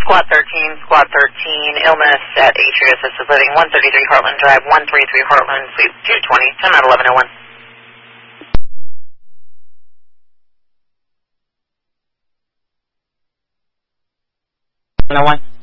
Squad 13, illness at Atria Assisted Living, 133 Heartland Drive, 133 Heartland, Suite 220, 10 out 1101. 101.